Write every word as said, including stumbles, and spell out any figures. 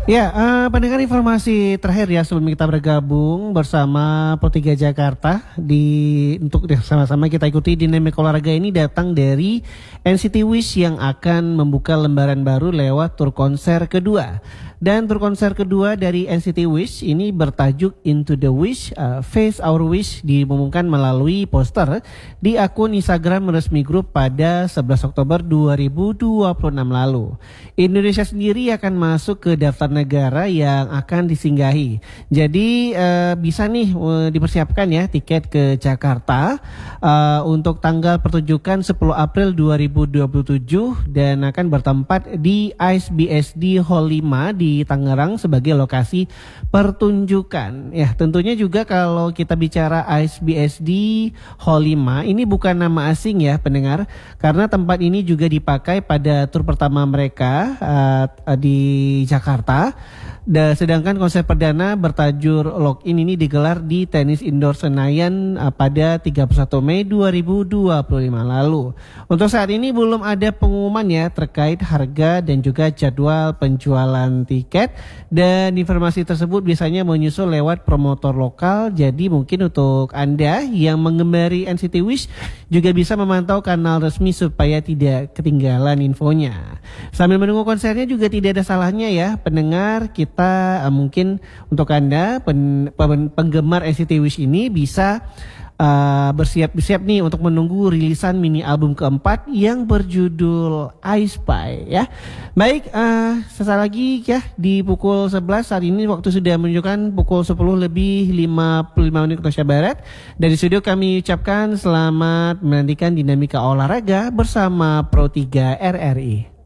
Ya, eh, pendengar informasi terakhir ya sebelum kita bergabung bersama Pro tiga Jakarta di untuk sama-sama kita ikuti dinamika olahraga ini datang dari N C T Wish yang akan membuka lembaran baru lewat tur konser kedua. Dan tur konser kedua dari N C T Wish ini bertajuk Into the Wish, uh, Face Our Wish diumumkan melalui poster di akun Instagram resmi grup pada sebelas Oktober dua ribu dua puluh enam lalu. Indonesia sendiri akan masuk ke daftar negara yang akan disinggahi. Jadi uh, bisa nih uh, dipersiapkan ya tiket ke Jakarta uh, untuk tanggal pertunjukan sepuluh April dua ribu dua puluh tujuh dan akan bertempat di Ice B S D Hall lima di di Tangerang sebagai lokasi pertunjukan. Ya, tentunya juga kalau kita bicara Ice B S D Hall lima ini bukan nama asing ya pendengar, karena tempat ini juga dipakai pada tur pertama mereka uh, di Jakarta. Dan sedangkan konser perdana bertajuk Lock In ini digelar di Tenis Indoor Senayan uh, pada tiga puluh satu Mei dua ribu dua puluh lima lalu. Untuk saat ini belum ada pengumuman ya terkait harga dan juga jadwal penjualan tiket, dan informasi tersebut biasanya menyusul lewat promotor lokal. Jadi mungkin untuk Anda yang menggemari N C T Wish juga bisa memantau kanal resmi supaya tidak ketinggalan infonya. Sambil menunggu konsernya juga tidak ada salahnya ya pendengar, kita Kita, uh, mungkin untuk Anda pen, pen, penggemar N C T Wish ini bisa uh, bersiap-siap nih untuk menunggu rilisan mini album keempat yang berjudul I Spy ya. Baik, uh, sesaat lagi ya di pukul sebelas saat ini waktu sudah menunjukkan pukul sepuluh lebih lima puluh lima menit Indonesia Barat. Dari studio kami ucapkan selamat menantikan dinamika olahraga bersama Pro tiga R R I.